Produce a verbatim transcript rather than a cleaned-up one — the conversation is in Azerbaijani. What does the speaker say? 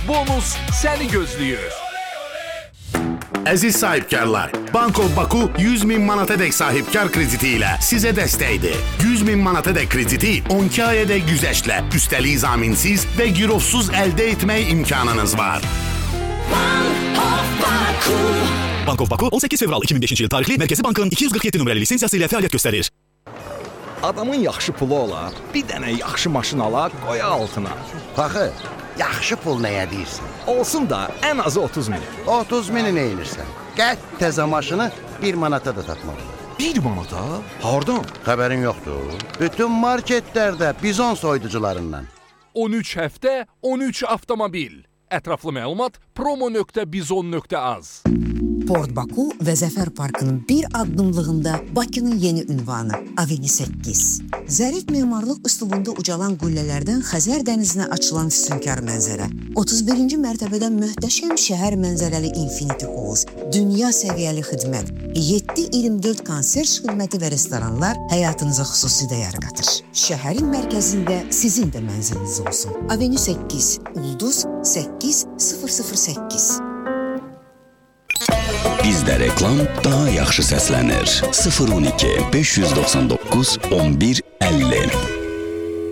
bonus səni gözləyir. Əziz sahibkarlar, Bank of Baku yüz min manatadək sahibkar krediti ilə sizə dəstəkdir. yüz min manatadək krediti on iki ayədək güzəştlə, üstəlik zaminsiz və girovsuz əldə etmək imkanınız var. Bank of Baku. Bank of Baku on səkkiz fevral iki min beşinci il tarixli Mərkəzi Bankın iki yüz qırx yeddi nömrəli lisensiyası ilə fəaliyyət göstərir. Adamın yaxşı pulu olar, bir dənə yaxşı maşın alar, qoya altına. Baxı, yaxşı pul nəyə deyirsən? Olsun da ən azı otuz min. otuz mini nə edirsən? Qət təzə maşını bir manata da satmalı. Bir manata? Hardan? Xəbərin yoxdur. Bütün marketlərdə bizon soyuducularından. on üç həftə, on üç avtomobil. Ətraflı məlumat promo nöqtə bizon nöqtə az. Ford Baku və Zəfər Parkının bir addımlığında Bakının yeni ünvanı Aveni səkkiz. Zərif memarlıq üslubunda ucalan qüllələrdən Xəzər dənizinə açılan füsunkar mənzərə. otuz birinci mərtəbədən möhtəşəm şəhər mənzərəli Infinity Halls, dünya səviyyəli xidmət, yeddi iyirmi dörd konsert xidməti və restoranlar həyatınıza xüsusi dəyər qatır. Şəhərin mərkəzində sizin də mənziliniz olsun. Aveni səkkiz, Ulduz səkkiz sıfır sıfır səkkiz. Bizdə reklam daha yaxşı səslənir. sıfır on iki beş yüz doxsan doqquz on bir əlli.